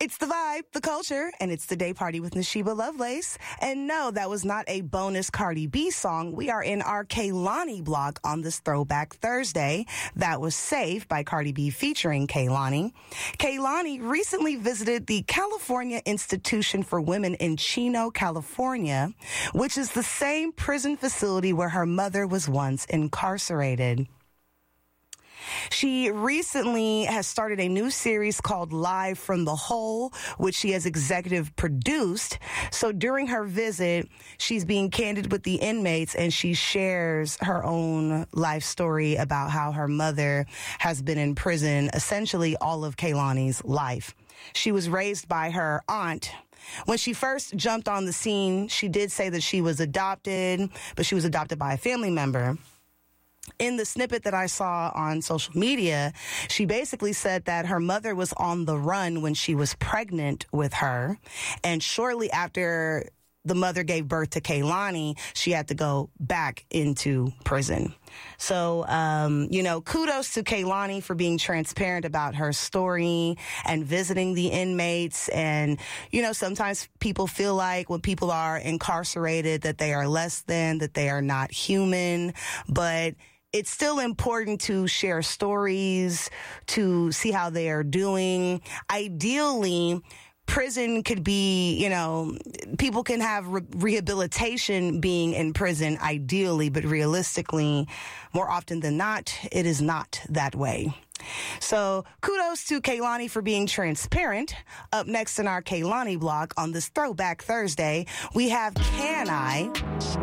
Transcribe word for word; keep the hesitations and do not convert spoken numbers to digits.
It's the vibe, the culture, and it's the day party with Nashiba Lovelace. And no, that was not a bonus Cardi B song. We are in our Kehlani block on this Throwback Thursday. That was Safe by Cardi B featuring Kehlani. Kehlani recently visited the California Institution for Women in Chino, California, which is the same prison facility where her mother was once incarcerated. She recently has started a new series called Live from the Hole, which she has executive produced. So during her visit, she's being candid with the inmates, and she shares her own life story about how her mother has been in prison essentially all of Kehlani's life. She was raised by her aunt. When she first jumped on the scene, she did say that she was adopted, but she was adopted by a family member. In the snippet that I saw on social media, she basically said that her mother was on the run when she was pregnant with her. And shortly after the mother gave birth to Kehlani, she had to go back into prison. So, um, you know, kudos to Kehlani for being transparent about her story and visiting the inmates. And, you know, sometimes people feel like when people are incarcerated that they are less than, that they are not human. But it's still important to share stories, to see how they are doing. Ideally, prison could be, you know, people can have re- rehabilitation being in prison, ideally, but realistically, more often than not, it is not that way. So kudos to Kehlani for being transparent. Up next in our Kehlani block on this Throwback Thursday, we have Can I?